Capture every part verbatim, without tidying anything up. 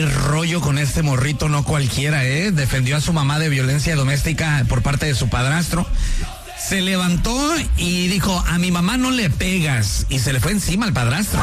trae rollo con este morrito, no cualquiera, ¿eh? Defendió a su mamá de violencia doméstica por parte de su padrastro. Se levantó y dijo, a mi mamá no le pegas. Y se le fue encima al padrastro.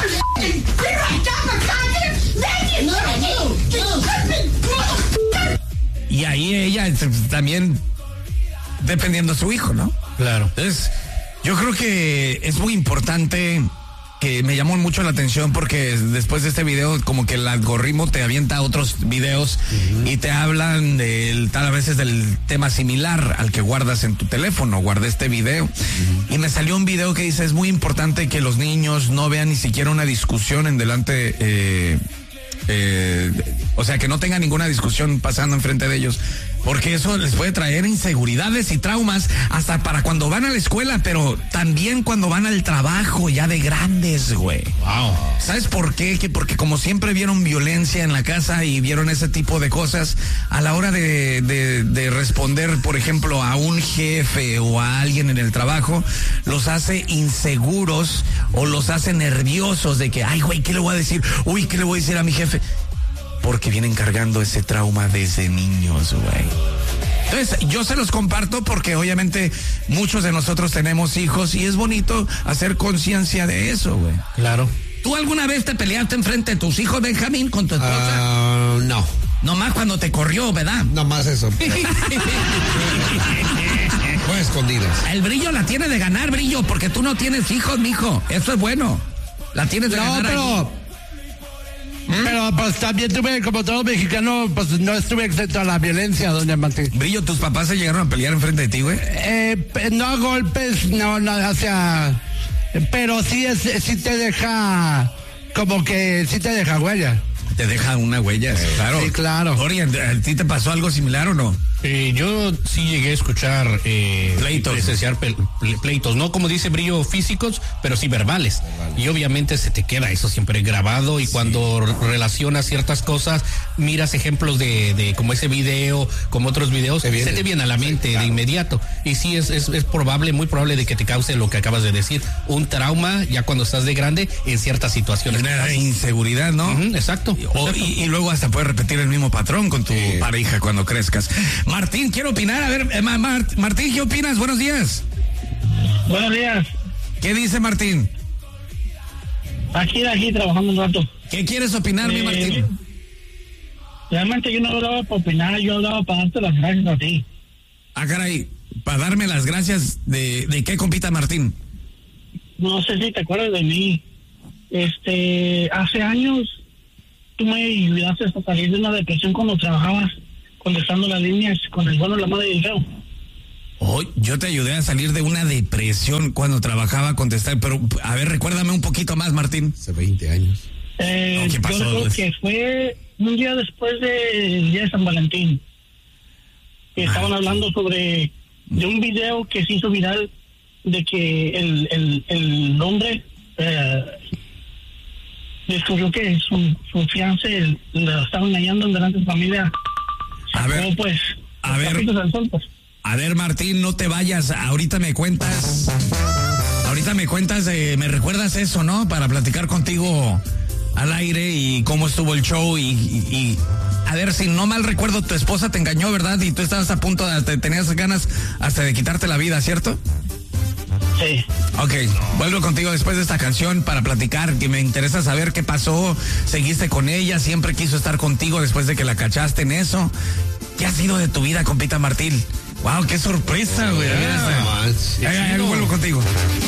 Y ahí ella también defendiendo a su hijo, ¿no? Claro. Entonces, yo creo que es muy importante, que me llamó mucho la atención porque después de este video como que el algoritmo te avienta otros videos uh-huh. y te hablan del, tal a veces del tema similar al que guardas en tu teléfono. Guardé este video uh-huh. y me salió un video que dice, es muy importante que los niños no vean ni siquiera una discusión en delante, eh, eh, o sea, que no tengan ninguna discusión pasando enfrente de ellos, porque eso les puede traer inseguridades y traumas hasta para cuando van a la escuela, pero también cuando van al trabajo ya de grandes, güey. Wow. ¿Sabes por qué? Que porque como siempre vieron violencia en la casa y vieron ese tipo de cosas, a la hora de, de, de responder, por ejemplo, a un jefe o a alguien en el trabajo, los hace inseguros o los hace nerviosos de que, ay, güey, ¿qué le voy a decir? Uy, ¿qué le voy a decir a mi jefe? Porque vienen cargando ese trauma desde niños, güey. Entonces, yo se los comparto porque obviamente muchos de nosotros tenemos hijos y es bonito hacer conciencia de eso, güey. Claro. ¿Tú alguna vez te peleaste enfrente de tus hijos, Benjamín, con tu esposa? Uh, no. Nomás cuando te corrió, ¿verdad? Nomás eso. Fue escondidas. El Brillo la tiene de ganar, Brillo, porque tú no tienes hijos, mijo. Eso es bueno. La tienes de no, ganar. Pero... Ahí. Pero pues también tuve, como todo mexicano, pues no estuve exento a la violencia, doña Martín. Brillo, ¿tus papás se llegaron a pelear enfrente de ti, güey? Eh, no a golpes, no, no, o sea, pero sí es, sí te deja, como que sí te deja huella. Te deja una huella, sí, claro. Sí, claro. Orián, ¿a ti te pasó algo similar o no? Eh, yo sí llegué a escuchar eh, pleitos, presenciar pe- pleitos, no como dice Brillo físicos, pero sí verbales. verbales. Y obviamente se te queda eso siempre grabado y sí. Cuando relacionas ciertas cosas, miras ejemplos de, de como ese video, como otros videos, se, se te viene a la mente sí, claro. de inmediato. Y sí es, es, es probable, muy probable de que te cause lo que acabas de decir, un trauma ya cuando estás de grande en ciertas situaciones. Una inseguridad, ¿no? Uh-huh, exacto. O, exacto. Y, y luego hasta puedes repetir el mismo patrón con tu sí. pareja cuando crezcas. Martín, quiero opinar. A ver, eh, Mart- Martín, ¿qué opinas? Buenos días. Buenos días. ¿Qué dice Martín? Aquí, aquí, trabajando un rato. ¿Qué quieres opinar, eh, mi Martín? Realmente yo no hablaba para opinar, yo hablaba para darte las gracias a ti. Ah, caray, para darme las gracias de, de qué, compita Martín. No sé si te acuerdas de mí. Este, hace años tú me ayudaste a salir de una depresión cuando trabajabas contestando las líneas con el bueno, la madre y el feo. Oh, yo te ayudé a salir de una depresión cuando trabajaba a contestar, pero a ver, recuérdame un poquito más, Martín. Hace veinte años. Eh, no, ¿qué pasó? Yo creo que fue un día después del día de San Valentín. Que estaban hablando sobre de un video que se hizo viral de que el, el, el hombre eh, descubrió que su, su fiancé lo estaba engañando en delante de su familia. A ver, Como pues, a ver, sol, pues. a ver, Martín, no te vayas, ahorita me cuentas, ahorita me cuentas, eh, me recuerdas eso, ¿no? Para platicar contigo al aire y cómo estuvo el show y, y, y a ver, si no mal recuerdo, tu esposa te engañó, ¿verdad? Y tú estabas a punto de, tenías ganas hasta de quitarte la vida, ¿cierto? Sí. Ok, vuelvo contigo después de esta canción para platicar, que me interesa saber qué pasó, seguiste con ella, siempre quiso estar contigo después de que la cachaste en eso. ¿Qué ha sido de tu vida, compita Martín? Wow, qué sorpresa, güey. Yeah, Ahí vuelvo contigo.